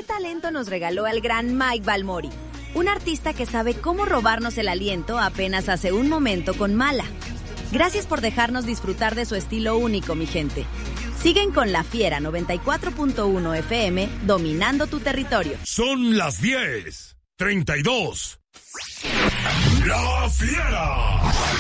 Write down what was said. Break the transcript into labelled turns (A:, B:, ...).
A: qué talento nos regaló el gran Mike Balmori, un artista que sabe cómo robarnos el aliento apenas hace un momento con Mala. Gracias por dejarnos disfrutar de su estilo único, mi gente. Siguen con La Fiera 94.1 FM, dominando tu territorio.
B: Son las 10:32. La Fiera.